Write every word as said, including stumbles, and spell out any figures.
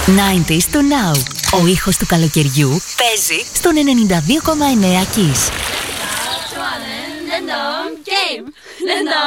ενενήντα στο Now. Ο ήχος του καλοκαιριού παίζει στον ενενήντα δύο κόμμα εννέα Kiss.